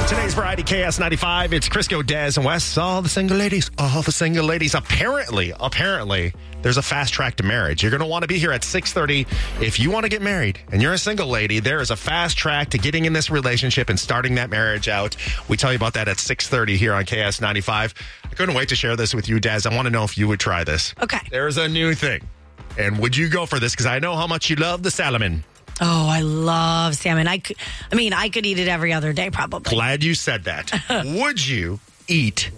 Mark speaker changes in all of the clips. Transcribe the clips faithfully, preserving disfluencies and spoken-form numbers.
Speaker 1: Today's Variety K S ninety-five. It's Crisco, Des, and Wes. All the single ladies. All the single ladies. Apparently, apparently, there's a fast track to marriage. You're going to want to be here at six thirty. If you want to get married and you're a single lady, there is a fast track to getting in this relationship and starting that marriage out. We tell you about that at six thirty here on K S ninety-five. I couldn't wait to share this with you, Des. I want to know if you would try this.
Speaker 2: Okay.
Speaker 1: There's a new thing. And would you go for this? Because I know how much you love the salmon.
Speaker 2: Oh, I love salmon. I, could, I mean, I could eat it every other day, probably.
Speaker 1: Glad you said that. Would you eat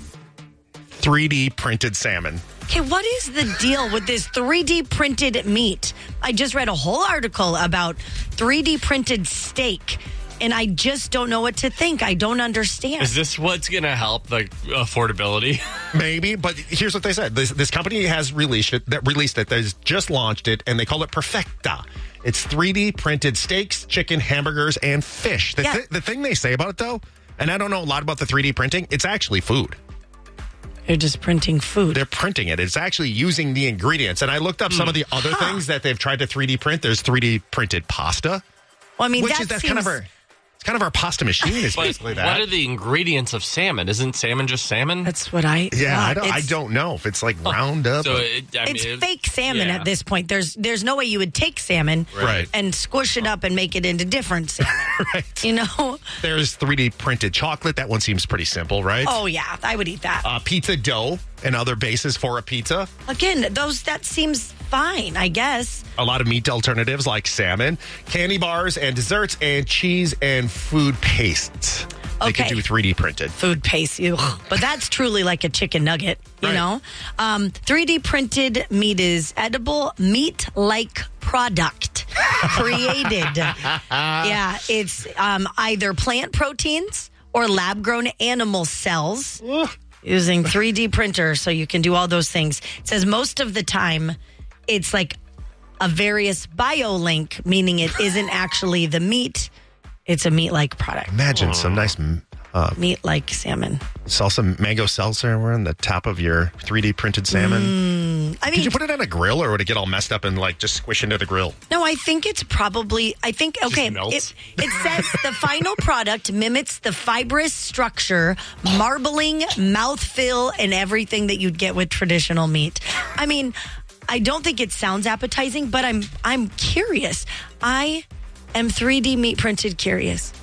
Speaker 1: three D printed salmon?
Speaker 2: Okay, what is the deal with this three D printed meat? I just read a whole article about three D printed steak, and I just don't know what to think. I don't understand.
Speaker 3: Is this what's going to help the affordability?
Speaker 1: Maybe, but here's what they said. This, this company has released it, that released it, that's just launched it, and they call it Perfecta. It's three D printed steaks, chicken, hamburgers, and fish. The,
Speaker 2: Yeah.
Speaker 1: th- the thing they say about it, though, and I don't know a lot about the three D printing, it's actually food.
Speaker 2: They're just printing food.
Speaker 1: They're printing it. It's actually using the ingredients. And I looked up some of the other
Speaker 2: Huh.
Speaker 1: things that they've tried to three D print. There's three D printed pasta,
Speaker 2: Well, I mean,
Speaker 1: which
Speaker 2: that
Speaker 1: is that's
Speaker 2: seems...
Speaker 1: kind of our... It's kind of our pasta machine is
Speaker 3: But
Speaker 1: basically that.
Speaker 3: what are the ingredients of salmon? Isn't salmon just salmon?
Speaker 2: That's what I...
Speaker 1: yeah, I don't, I
Speaker 2: it's-
Speaker 1: don't know if it's like round up.
Speaker 3: so
Speaker 1: or-
Speaker 3: it, I
Speaker 2: It's
Speaker 3: mean, it-
Speaker 2: fake salmon
Speaker 3: yeah.
Speaker 2: at this point. There's there's no way you would take salmon
Speaker 1: Right.
Speaker 2: and squish it up and make it into different salmon.
Speaker 1: right.
Speaker 2: You know?
Speaker 1: There's three D printed chocolate. That one seems pretty simple, right?
Speaker 2: Oh, yeah. I would eat that.
Speaker 1: Uh, pizza dough and other bases for a pizza.
Speaker 2: Again, those that seems fine, I guess.
Speaker 1: A lot of meat alternatives like salmon, candy bars and desserts, and cheese and food pastes. They
Speaker 2: Okay.
Speaker 1: can do three D printed.
Speaker 2: Food paste, you. But that's truly like a chicken nugget, you
Speaker 1: Right.
Speaker 2: know? Um, three D printed meat is edible meat-like product created. Yeah, it's um, either plant proteins or lab-grown animal cells using three D printer, so you can do all those things. It says most of the time it's like a various biolink, meaning it isn't actually the meat. It's a meat-like product.
Speaker 1: Imagine some nice uh,
Speaker 2: Meat-like salmon.
Speaker 1: salsa mango seltzer on the top of your three D printed salmon.
Speaker 2: I
Speaker 1: Did
Speaker 2: mean,
Speaker 1: you put it on a grill, or would it get all messed up and like just squish into the grill?
Speaker 2: no, I think it's probably, I think, okay,
Speaker 3: melts.
Speaker 2: it, it says the final product mimics the fibrous structure, marbling, mouthfeel, and everything that you'd get with traditional meat. I mean, I don't think it sounds appetizing, but I'm I'm curious. I am three D meat printed curious.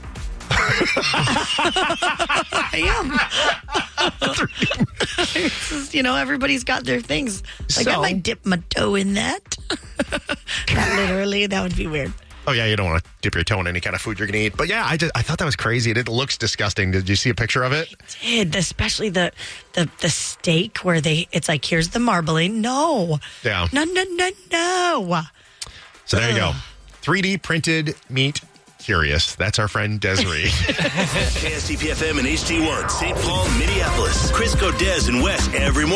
Speaker 2: I am. It's just, you know, everybody's got their things. Like, I
Speaker 1: So-
Speaker 2: might dip my toe in that. Not literally, that would be weird.
Speaker 1: Oh yeah, you don't want to dip your toe in any kind of food you're gonna eat. But yeah, I just I thought that was crazy. It looks disgusting. Did you see a picture of it?
Speaker 2: Did especially the the the steak where they it's like here's the marbling. No,
Speaker 1: Yeah.
Speaker 2: no, no, no, no.
Speaker 1: So there you go. three D printed meat curious. That's our friend Desiree.
Speaker 4: K S T P F M and H D one, Saint Paul, Minneapolis. Crisco, Des, and Wes every morning.